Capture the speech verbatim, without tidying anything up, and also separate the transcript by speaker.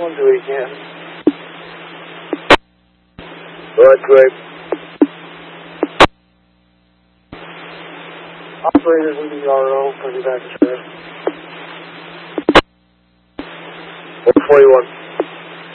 Speaker 1: one two eight Canton.
Speaker 2: Go ahead, two eight.
Speaker 1: Operators in the R O, bring you back to Sheriff.
Speaker 2: one forty-one.